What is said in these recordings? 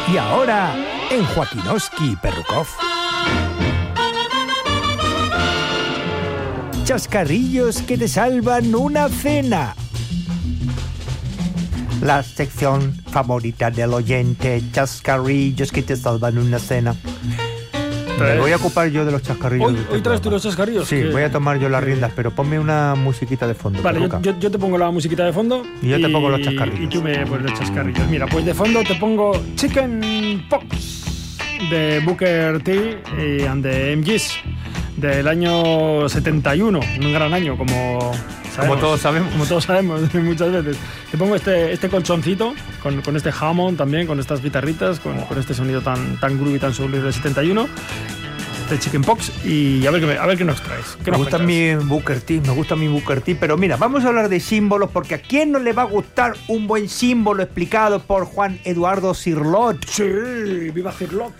Y ahora, en Joaquinowski Perrukov. Chascarrillos que te salvan una cena. La sección favorita del oyente, chascarrillos que te salvan una cena. Me voy a ocupar yo de los chascarrillos. Hoy traes tú los chascarrillos. Sí, voy a tomar yo las riendas, pero ponme una musiquita de fondo. Vale, yo te pongo la musiquita de fondo. Y yo te pongo los chascarrillos. Y tú me pones los chascarrillos. Mira, pues de fondo te pongo Chicken Pox de Booker T and the MGs del año 71. Un gran año, como todos sabemos. Como todos sabemos muchas veces. Te pongo este colchoncito con este Hammond también, con estas guitarritas, con este sonido tan groovy, tan sublime del 71. Este Chicken Pox, y a ver qué nos traes. Me gusta mi Booker T, pero mira, vamos a hablar de símbolos, porque ¿a quién no le va a gustar un buen símbolo explicado por Juan Eduardo Cirlot? Sí, viva Cirlot.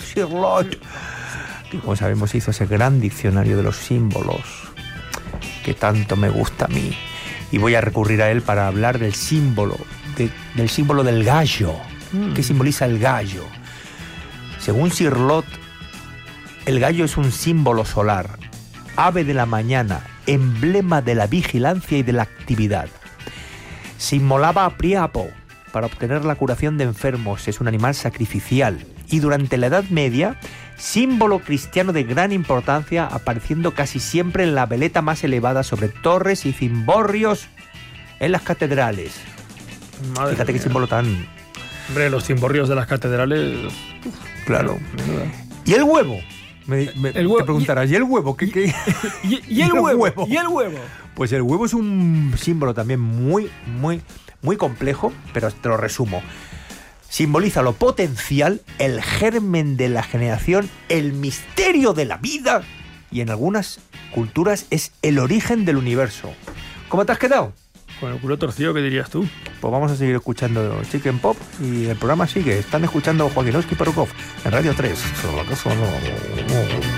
Que como sabemos hizo ese gran diccionario de los símbolos que tanto me gusta a mí. Y voy a recurrir a él para hablar del símbolo, del símbolo del gallo. ¿Qué simboliza el gallo? Según Cirlot, el gallo es un símbolo solar, ave de la mañana, emblema de la vigilancia y de la actividad. Se inmolaba a Priapo para obtener la curación de enfermos, es un animal sacrificial. Y durante la Edad Media, símbolo cristiano de gran importancia, apareciendo casi siempre en la veleta más elevada sobre torres y cimborrios en las catedrales. Madre Fíjate mía. qué símbolo tan... Hombre, los cimborrios de las catedrales... Claro. ¿Y el huevo? El huevo. Te preguntarás, ¿y el huevo? ¿Qué? ¿Y el huevo? ¿Y el huevo? Pues el huevo es un símbolo también muy complejo, pero te lo resumo. Simboliza lo potencial, el germen de la generación, el misterio de la vida, y en algunas culturas es el origen del universo. ¿Cómo te has quedado? Con el culo torcido, ¿qué dirías tú? Pues vamos a seguir escuchando Chicken Pop y el programa sigue. Están escuchando Joaquinowski Perrukov en Radio 3.